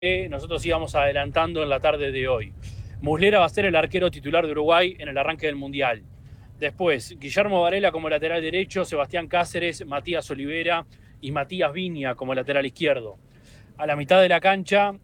nosotros íbamos adelantando en la tarde de hoy. Muslera va a ser el arquero titular de Uruguay en el arranque del Mundial. Después, Guillermo Varela como lateral derecho, Sebastián Cáceres, Matías Olivera y Matías Viña como lateral izquierdo. A la mitad de la cancha,